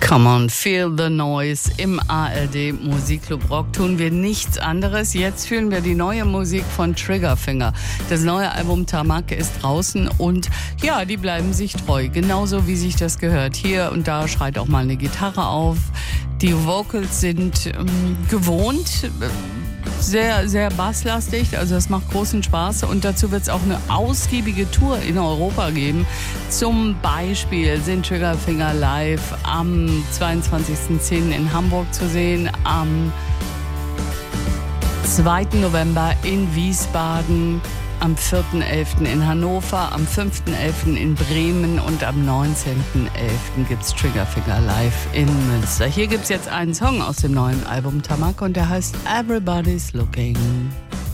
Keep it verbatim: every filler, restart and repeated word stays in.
Come on, feel the noise. Im A R D Musikclub Rock tun wir nichts anderes. Jetzt fühlen wir die neue Musik von Triggerfinger. Das neue Album Tamak ist draußen und ja, die bleiben sich treu. Genauso wie sich das gehört. Hier und da schreit auch mal eine Gitarre auf. Die Vocals sind ähm, gewohnt, äh, sehr, sehr basslastig, also das macht großen Spaß und dazu wird es auch eine ausgiebige Tour in Europa geben. Zum Beispiel sind Triggerfinger live am zweiundzwanzigsten zehnten in Hamburg zu sehen, am zweiten November in Wiesbaden, am vierten elften in Hannover, am fünften elften in Bremen und am neunzehnten elften gibt's Triggerfinger live in Münster. Hier gibt's jetzt einen Song aus dem neuen Album Tamak und der heißt Everybody's Looking.